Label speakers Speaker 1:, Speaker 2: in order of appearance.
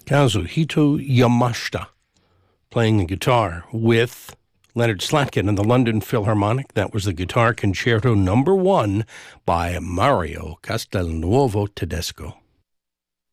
Speaker 1: Kazuhito Yamashita playing the guitar with Leonard Slatkin and the London Philharmonic. That was the Guitar Concerto No. 1 by Mario Castelnuovo Tedesco.